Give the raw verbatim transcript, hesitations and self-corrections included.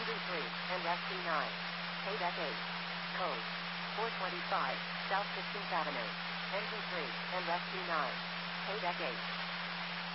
Entry three and S C nine. Payback eight. Code four twenty-five, South sixteenth Avenue. Entry three and S C nine. Payback eight.